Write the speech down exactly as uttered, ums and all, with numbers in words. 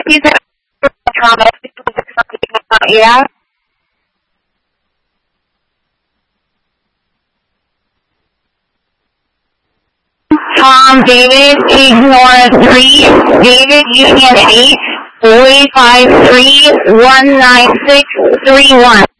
Please have Thomas. Yeah. Tom, David, ignore three, David, Union eight, forty-five three, one nine six three one.